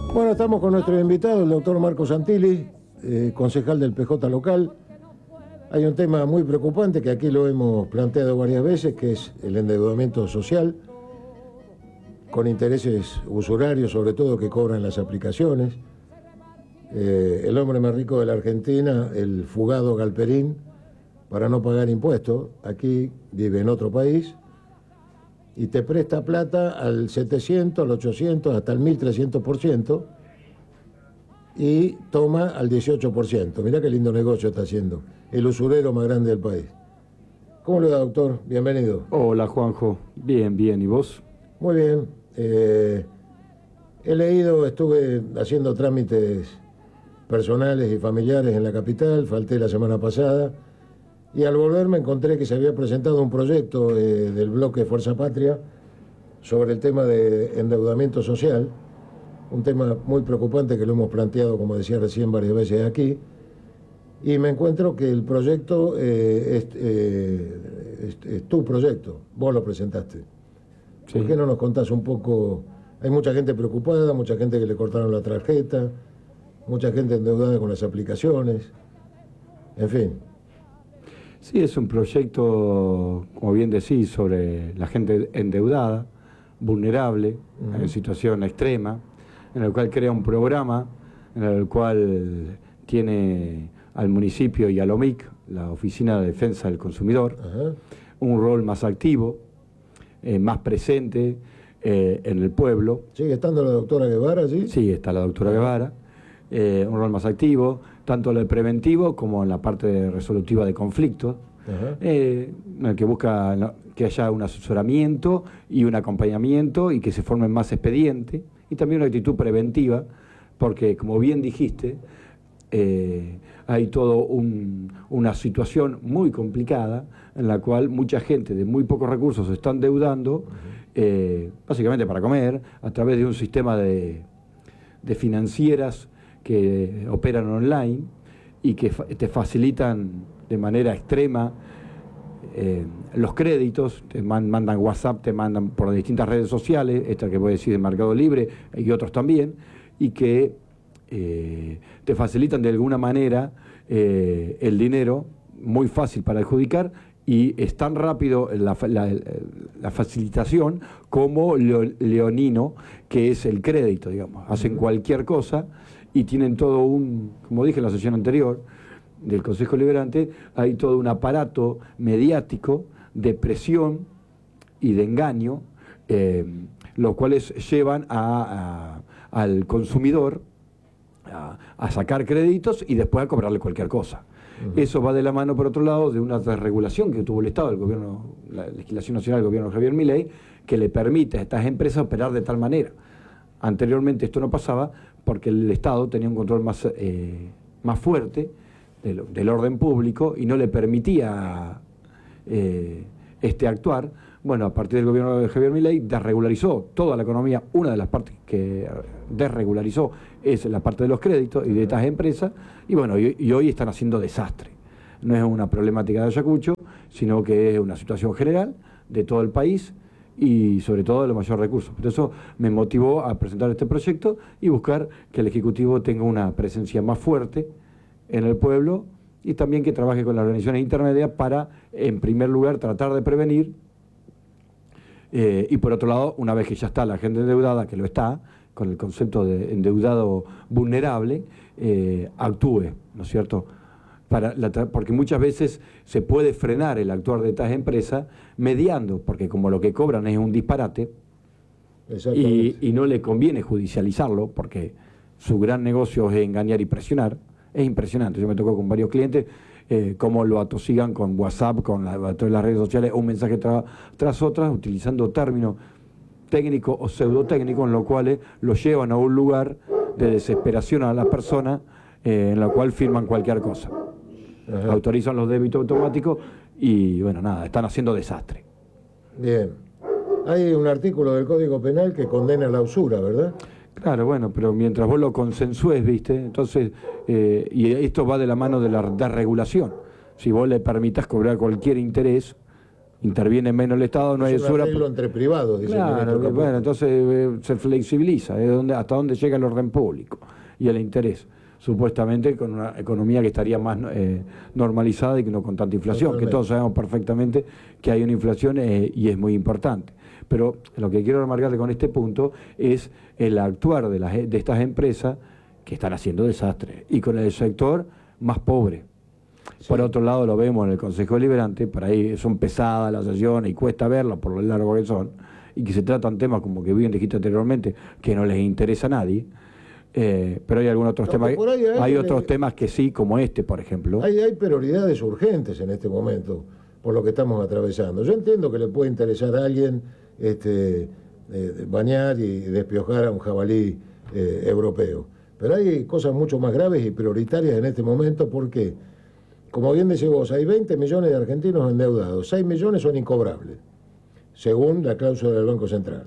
Bueno, estamos con nuestro invitado, el doctor Marco Santilli, concejal del PJ local. Hay un tema muy preocupante que aquí lo hemos planteado varias veces, que es el endeudamiento social, con intereses usurarios, sobre todo, que cobran las aplicaciones. El hombre más rico de la Argentina, el fugado Galperín, para no pagar impuestos, aquí vive en otro país, y te presta plata al 700, al 800, hasta el 1300%, y toma al 18%. Mirá qué lindo negocio está haciendo el usurero más grande del país. ¿Cómo le va, doctor? Bienvenido. Hola, Juanjo. Bien, bien. ¿Y vos? Muy bien. He leído, estuve haciendo trámites personales y familiares en la capital, falté la semana pasada, y al volver me encontré que se había presentado un proyecto del bloque Fuerza Patria sobre el tema de endeudamiento social, un tema muy preocupante que lo hemos planteado, como decía recién, varias veces aquí, y me encuentro que el proyecto es tu proyecto, vos lo presentaste. Sí. ¿Por qué no nos contás un poco? Hay mucha gente preocupada, mucha gente que le cortaron la tarjeta, mucha gente endeudada con las aplicaciones, en fin. Sí, es un proyecto, como bien decís, sobre la gente endeudada, vulnerable, en situación extrema, en el cual crea un programa, en el cual tiene al municipio y al OMIC, la Oficina de Defensa del Consumidor, un rol más activo, más presente en el pueblo. ¿Sigue estando la doctora Guevara allí? Sí, está la doctora Guevara. Un rol más activo, tanto en el preventivo como en la parte resolutiva de conflictos, en el que busca que haya un asesoramiento y un acompañamiento y que se formen más expedientes, y también una actitud preventiva, porque como bien dijiste, hay toda una situación muy complicada en la cual mucha gente de muy pocos recursos se está endeudando, básicamente para comer, a través de un sistema de financieras que operan online y que te facilitan de manera extrema los créditos, te mandan WhatsApp, te mandan por distintas redes sociales, esta que voy a decir de Mercado Libre y otros también, y que te facilitan de alguna manera el dinero, muy fácil para adjudicar, y es tan rápido la facilitación como leonino, que es el crédito, digamos. Hacen cualquier cosa y tienen todo como dije en la sesión anterior del Consejo Liberante, hay todo un aparato mediático de presión y de engaño, los cuales llevan al consumidor a sacar créditos y después a cobrarle cualquier cosa. Eso va de la mano, por otro lado, de una desregulación que tuvo el Estado, el gobierno, la legislación nacional del gobierno de Javier Milei, que le permite a estas empresas operar de tal manera. Anteriormente esto no pasaba porque el Estado tenía un control más fuerte del orden público y no le permitía actuar. Bueno, a partir del gobierno de Javier Milei desregularizó toda la economía. Una de las partes que desregularizó es la parte de los créditos y de estas empresas, y bueno, y hoy están haciendo desastre. No es una problemática de Ayacucho, sino que es una situación general de todo el país y sobre todo de los mayores recursos. Por eso me motivó a presentar este proyecto y buscar que el Ejecutivo tenga una presencia más fuerte en el pueblo y también que trabaje con las organizaciones intermedias para, en primer lugar, tratar de prevenir, y por otro lado, una vez que ya está la gente endeudada, que lo está, con el concepto de endeudado vulnerable, actúe, ¿no es cierto? Porque muchas veces se puede frenar el actuar de estas empresas mediando, porque como lo que cobran es un disparate y no le conviene judicializarlo, porque su gran negocio es engañar y presionar. Es impresionante. Yo me tocó con varios clientes cómo lo atosigan con WhatsApp, con todas las redes sociales, un mensaje tras otras, utilizando términos técnicos o pseudotécnicos, en los cuales lo llevan a un lugar de desesperación a las personas, en la cual firman cualquier cosa. Autorizan los débitos automáticos y, bueno, nada, están haciendo desastre. Bien. Hay un artículo del Código Penal que condena la usura, ¿verdad? Claro, bueno, pero mientras vos lo consensúes, ¿viste? Entonces, y esto va de la mano de la desregulación. Si vos le permitas cobrar cualquier interés, interviene menos el Estado, no hay Es un usura. arreglo entre privados, dice el Claro, ministro Caputo. bueno, entonces se flexibiliza, hasta dónde llega el orden público y el interés, supuestamente con una economía que estaría más normalizada y que no con tanta inflación, Totalmente. que todos sabemos perfectamente que hay una inflación y es muy importante. Pero lo que quiero remarcarle con este punto es el actuar de estas empresas que están haciendo desastres y con el sector más pobre. Sí. Por otro lado, lo vemos en el Consejo Deliberante, por ahí son pesadas las sesiones y cuesta verlas por lo largo que son, y que se tratan temas como que bien dijiste anteriormente, que no les interesa a nadie, pero hay algunos otros temas, por ahí hay otros temas que sí, como este, por ejemplo. Hay prioridades urgentes en este momento, por lo que estamos atravesando. Yo entiendo que le puede interesar a alguien bañar y despiojar a un jabalí europeo, pero hay cosas mucho más graves y prioritarias en este momento porque, como bien decís vos, hay 20 millones de argentinos endeudados, 6 millones son incobrables, según la cláusula del Banco Central.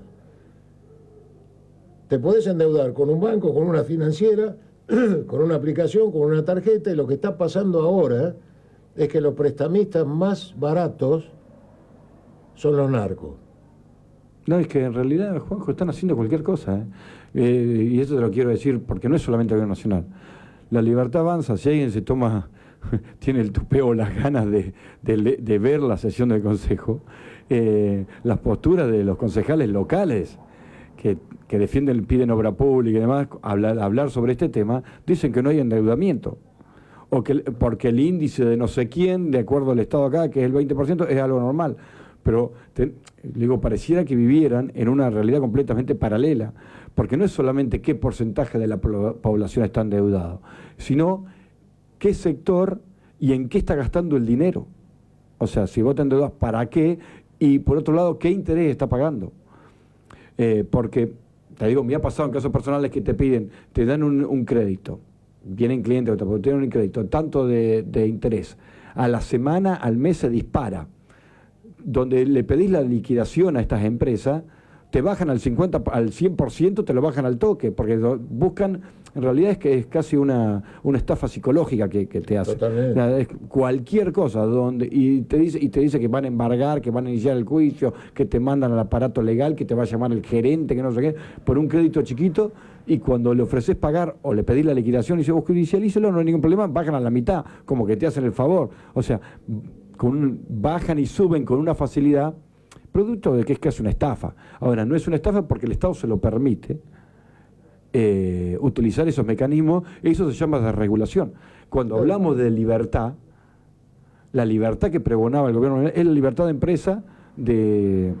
Te podés endeudar con un banco, con una financiera, con una aplicación, con una tarjeta, y lo que está pasando ahora es que los prestamistas más baratos son los narcos. No, es que en realidad, Juanjo, están haciendo cualquier cosa, y eso te lo quiero decir porque no es solamente el gobierno nacional. La libertad avanza, si alguien se toma, tiene el tupeo o las ganas de ver la sesión del Consejo, las posturas de los concejales locales que defienden, piden obra pública y demás, hablar sobre este tema, dicen que no hay endeudamiento, porque el índice de no sé quién, de acuerdo al Estado acá, que es el 20%, es algo normal. Pero, digo, pareciera que vivieran en una realidad completamente paralela, porque no es solamente qué porcentaje de la población está endeudado, sino qué sector y en qué está gastando el dinero. O sea, si vos te endeudas, ¿para qué? Y por otro lado, ¿qué interés está pagando? Porque, te digo, me ha pasado en casos personales que te dan un crédito, vienen clientes, te tienen un crédito, tanto de interés, a la semana, al mes se dispara. Donde le pedís la liquidación a estas empresas, te bajan al 100%, te lo bajan al toque, porque buscan, en realidad es casi una estafa psicológica que te hace. Es cualquier cosa, y te dice que van a embargar, que van a iniciar el juicio, que te mandan al aparato legal, que te va a llamar el gerente, que no sé qué, por un crédito chiquito, y cuando le ofreces pagar o le pedís la liquidación y dice, vos judicialícelo, no hay ningún problema, bajan a la mitad, como que te hacen el favor. O sea, bajan y suben con una facilidad, producto de que es casi una estafa. Ahora, no es una estafa porque el Estado se lo permite utilizar esos mecanismos, eso se llama desregulación. Cuando hablamos de libertad, la libertad que pregonaba el gobierno es la libertad de empresa de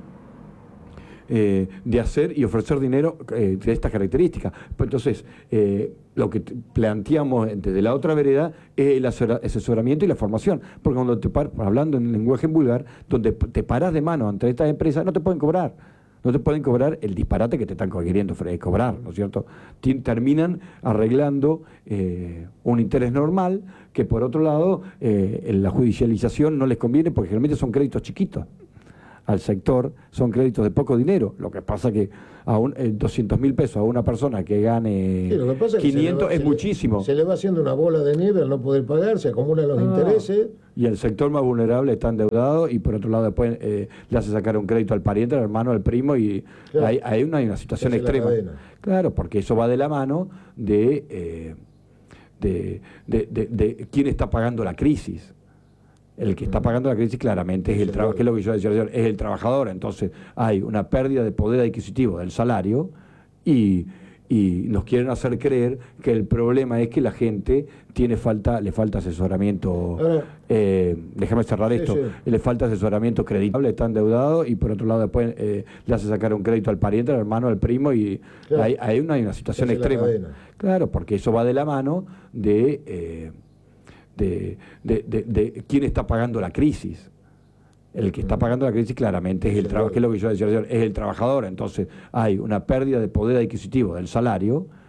hacer y ofrecer dinero de estas características. Entonces, lo que planteamos desde la otra vereda es el asesoramiento y la formación, porque cuando hablando en lenguaje vulgar, donde te paras de mano ante estas empresas, no te pueden cobrar el disparate que te están queriendo cobrar, ¿no es cierto? Terminan arreglando un interés normal que, por otro lado, la judicialización no les conviene porque generalmente son créditos chiquitos. Al sector son créditos de poco dinero. Lo que pasa que 200.000 pesos a una persona que gane 500 es muchísimo. Se le va haciendo una bola de nieve al no poder pagar, se acumulan los intereses. Y el sector más vulnerable está endeudado y por otro lado después le hace sacar un crédito al pariente, al hermano, al primo y claro, hay una situación extrema. Claro, porque eso va de la mano de quién está pagando la crisis. El que está pagando la crisis claramente es el trabajador, que es lo que yo decía ayer, es el trabajador. Entonces hay una pérdida de poder adquisitivo del salario y nos quieren hacer creer que el problema es que la gente le falta asesoramiento. Déjame cerrar esto. Le falta asesoramiento creditable, está endeudado y por otro lado después le hace sacar un crédito al pariente, al hermano, al primo y claro, hay una situación extrema. Claro, porque eso va de la mano de quién está pagando la crisis. El que está pagando la crisis claramente es el trabajador, que es lo que yo decía ayer, es el trabajador. Entonces hay una pérdida de poder adquisitivo del salario